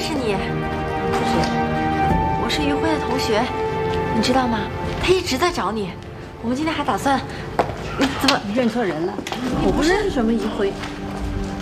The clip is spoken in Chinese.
识你。 是谁？ 我是于辉的同学，你知道吗？他一直在找你。我们今天还打算，你怎么？ 你认错人了，我不认识什么于辉，